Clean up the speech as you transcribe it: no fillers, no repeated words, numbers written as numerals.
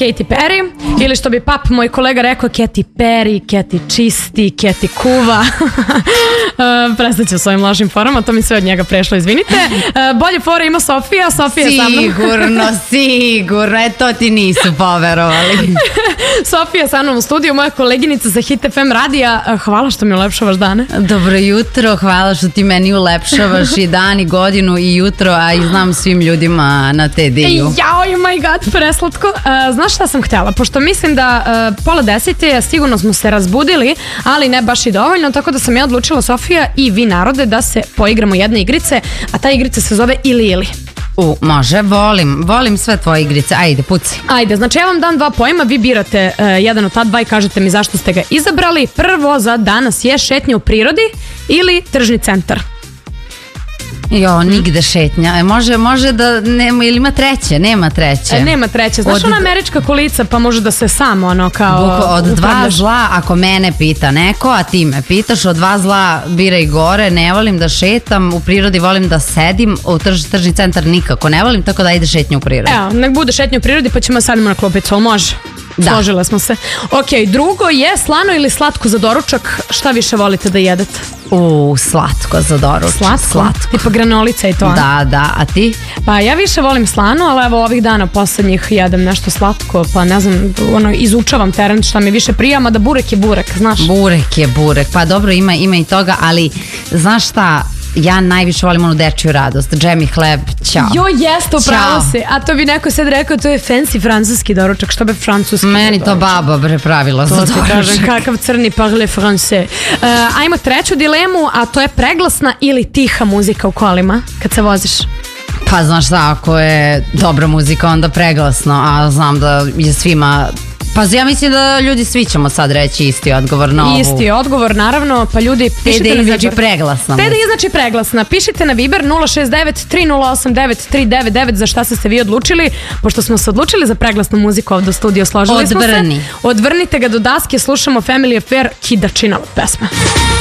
Katy Perry, ili što bi pap moj kolega rekao, Katy Perry, Katy čisti, Katy kuva. Prestaću s ovim lošim forama, to mi sve od njega prešlo, izvinite. Bolje fore ima Sofija je sa mnom. Sigurno, to ti nisu poverovali. Sofija sa mnom u studiju, moja koleginica za Hit FM radija. Hvala što mi ulepšavaš dane. Dobro jutro, hvala što ti meni ulepšavaš i dan i godinu i jutro, a i znam svim ljudima na TD-u. Jao, my god, preslatko. Znaš šta sam htjela? Pošto mislim da 9:30 je, sigurno smo se razbudili, ali ne baš i dovoljno, tako da sam ja odlučila, Sofija i vi narode, da se poigramo jedne igrice, a ta igrica se zove ili. Može, volim sve tvoje igrice, ajde, puci. Ajde, znači ja vam dam dva pojma, vi birate jedan od ta dva i kažete mi zašto ste ga izabrali. Prvo za danas je šetnja u prirodi ili tržni centar. Nigde šetnja. Može da nema, ili ima treće? Nema treće. Nema treće. Znaš ona američka kolica, pa može da se samo ono kao... Od dva zla, ako mene pita neko, a ti me pitaš, od dva zla biraj gore, ne volim da šetam, u prirodi volim da sedim, u tržni centar nikako ne volim, tako da ide šetnja u prirodi. Evo, nek bude šetnja u prirodi, pa ćemo sadimo na klupicu, ali može? Da. Složile smo se. Ok, drugo je slano ili slatko za doručak, šta više volite da jedete? Slatko za doručak. Slatko. Tipa granolica i to. Da, a ti? Pa ja više volim slano, ali evo ovih dana poslednjih jedem nešto slatko, pa ne znam, izučavam teren šta mi više prija, mada burek je burek, znaš? Burek je burek, pa dobro ima i toga, ali znaš šta? Ja najviše volim onu dečju radost, džem i hleb, ćao. Jeste, upravo se. A to bi neko sad rekao, to je fancy francuski doručak, što bi francuski Meni to baba pravila za doručak. To ti kažem, kakav crni parle français. Ajmo treću dilemu, a to je preglasna ili tiha muzika u kolima kad se voziš? Pa znaš šta, ako je dobra muzika, onda preglasno, a znam da je svima... Pa ja mislim da ljudi svi ćemo sad reći isti odgovor na ovu. Isti odgovor, naravno, pa ljudi pišite na Viber. znači preglasna. TDI znači preglasna. Pišite na Viber 069-308-9399 za šta ste se vi odlučili. Pošto smo se odlučili za preglasnu muziku ovdje u studiju, složili smo se. Odvrnite ga do daske, slušamo Family Affair, kidačina od pesme.